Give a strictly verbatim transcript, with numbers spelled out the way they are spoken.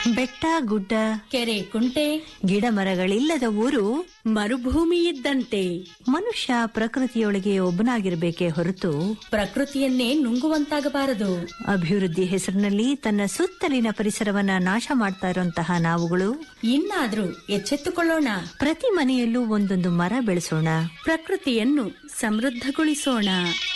ಬೆಟ್ಟ ಗುಡ್ಡ, ಕೆರೆ ಕುಂಟೆ, ಗಿಡ ಮರಗಳಿಲ್ಲದ ಊರು ಮರುಭೂಮಿ ಇದ್ದಂತೆ. ಮನುಷ್ಯ ಪ್ರಕೃತಿಯೊಳಗೆ ಒಬ್ಬನಾಗಿರ್ಬೇಕೇ ಹೊರತು ಪ್ರಕೃತಿಯನ್ನೇ ನುಂಗುವಂತಾಗಬಾರದು. ಅಭಿವೃದ್ಧಿ ಹೆಸರಿನಲ್ಲಿ ತನ್ನ ಸುತ್ತಲಿನ ಪರಿಸರವನ್ನ ನಾಶ ಮಾಡ್ತಾ ಇರುವಂತಹ ನಾವುಗಳು ಇನ್ನಾದ್ರೂ ಎಚ್ಚೆತ್ತುಕೊಳ್ಳೋಣ. ಪ್ರತಿ ಮನೆಯಲ್ಲೂ ಒಂದೊಂದು ಮರ ಬೆಳೆಸೋಣ. ಪ್ರಕೃತಿಯನ್ನು ಸಮೃದ್ಧಗೊಳಿಸೋಣ.